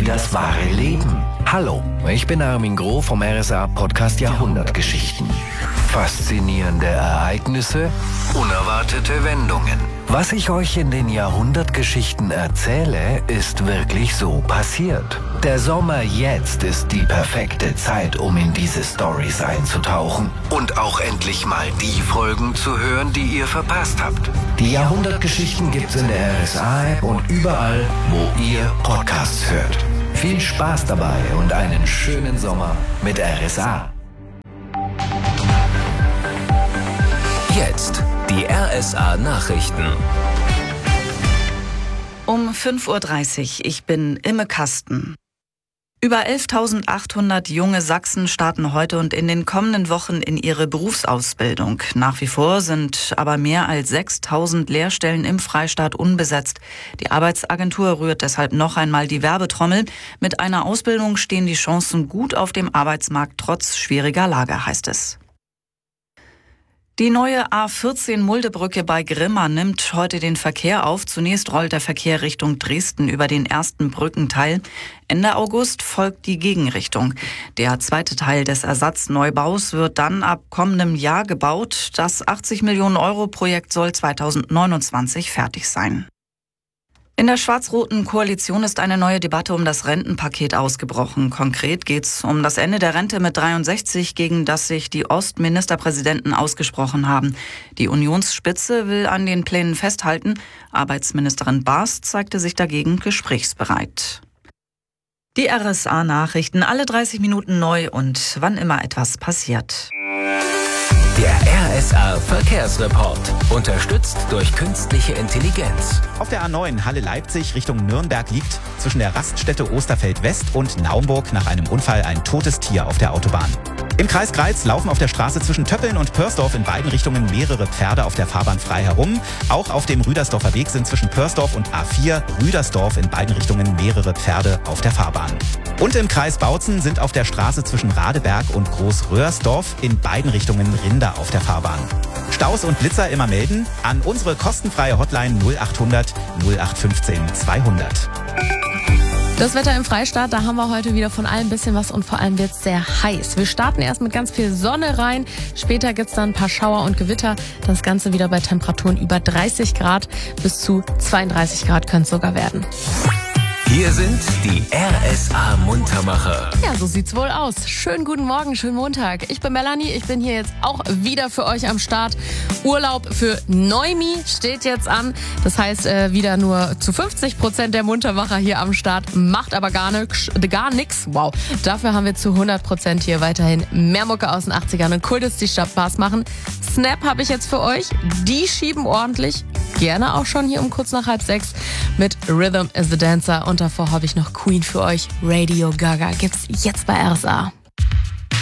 wie das wahre Leben. Hallo, ich bin Armin Groh vom RSA-Podcast Jahrhundertgeschichten. Faszinierende Ereignisse, unerwartete Wendungen. Was ich euch in den Jahrhundertgeschichten erzähle, ist wirklich so passiert. Der Sommer jetzt ist die perfekte Zeit, um in diese Storys einzutauchen und auch endlich mal die Folgen zu hören, die ihr verpasst habt. Die Jahrhundertgeschichten gibt's in der RSA-App und überall, wo ihr Podcasts hört. Viel Spaß dabei und einen schönen Sommer mit RSA. Jetzt die RSA-Nachrichten. Um 5:30 Uhr, ich bin Imme Kasten. Über 11.800 junge Sachsen starten heute und in den kommenden Wochen in ihre Berufsausbildung. Nach wie vor sind aber mehr als 6.000 Lehrstellen im Freistaat unbesetzt. Die Arbeitsagentur rührt deshalb noch einmal die Werbetrommel. Mit einer Ausbildung stehen die Chancen gut auf dem Arbeitsmarkt trotz schwieriger Lage, heißt es. Die neue A14 Muldebrücke bei Grimma nimmt heute den Verkehr auf. Zunächst rollt der Verkehr Richtung Dresden über den ersten Brückenteil. Ende August folgt die Gegenrichtung. Der zweite Teil des Ersatzneubau's wird dann ab kommendem Jahr gebaut. Das 80 Millionen Euro Projekt soll 2029 fertig sein. In der schwarz-roten Koalition ist eine neue Debatte um das Rentenpaket ausgebrochen. Konkret geht es um das Ende der Rente mit 63, gegen das sich die Ostministerpräsidenten ausgesprochen haben. Die Unionsspitze will an den Plänen festhalten. Arbeitsministerin Baas zeigte sich dagegen gesprächsbereit. Die RSA-Nachrichten alle 30 Minuten neu und wann immer etwas passiert. Der RSA-Verkehrsreport. Unterstützt durch künstliche Intelligenz. Auf der A9 Halle-Leipzig Richtung Nürnberg liegt zwischen der Raststätte Osterfeld-West und Naumburg nach einem Unfall ein totes Tier auf der Autobahn. Im Kreis Greiz laufen auf der Straße zwischen Töppeln und Pörsdorf in beiden Richtungen mehrere Pferde auf der Fahrbahn frei herum. Auch auf dem Rüdersdorfer Weg sind zwischen Pörsdorf und A4 Rüdersdorf in beiden Richtungen mehrere Pferde auf der Fahrbahn. Und im Kreis Bautzen sind auf der Straße zwischen Radeberg und Großröhrsdorf in beiden Richtungen Rinder auf der Fahrbahn. Staus und Blitzer immer melden an unsere kostenfreie Hotline 0800 0815 200. Das Wetter im Freistaat, da haben wir heute wieder von allem ein bisschen was und vor allem wird es sehr heiß. Wir starten erst mit ganz viel Sonne rein, später gibt es dann ein paar Schauer und Gewitter. Das Ganze wieder bei Temperaturen über 30 Grad, bis zu 32 Grad können es sogar werden. Hier sind die RSA-Muntermacher. Ja, so sieht's wohl aus. Schönen guten Morgen, schönen Montag. Ich bin Melanie, ich bin hier jetzt auch wieder für euch am Start. Urlaub für Neumi steht jetzt an. Das heißt, wieder nur zu 50% der Muntermacher hier am Start. Macht aber gar nix. Wow. Dafür haben wir zu 100% hier weiterhin mehr Mucke aus den 80ern und Kultus, die Spaß machen. Snap habe ich jetzt für euch. Die schieben ordentlich. Gerne auch schon hier um kurz nach 5:30 mit Rhythm is the Dancer. Und davor habe ich noch Queen für euch. Radio Gaga gibt's jetzt bei RSA.